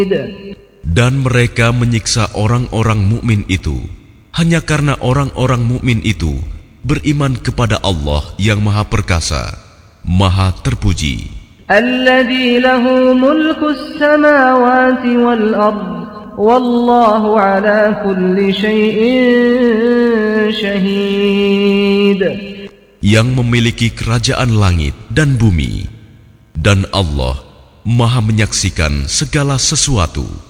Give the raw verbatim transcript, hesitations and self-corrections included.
Dan mereka menyiksa orang-orang mukmin itu hanya karena orang-orang mukmin itu beriman kepada Allah yang Maha Perkasa, Maha Terpuji. Alladzi lahu mulkus samawati wal ard wallahu ala kulli syai'in syahid. Yang memiliki kerajaan langit dan bumi, dan Allah Maha menyaksikan segala sesuatu.